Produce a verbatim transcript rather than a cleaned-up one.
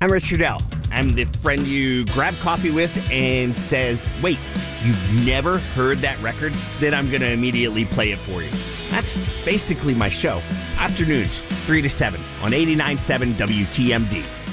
I'm Richard L. I'm the friend you grab coffee with and says, wait, you've never heard that record? Then I'm going to immediately play it for you. That's basically my show. Afternoons, three to seven on eighty-nine point seven W T M D.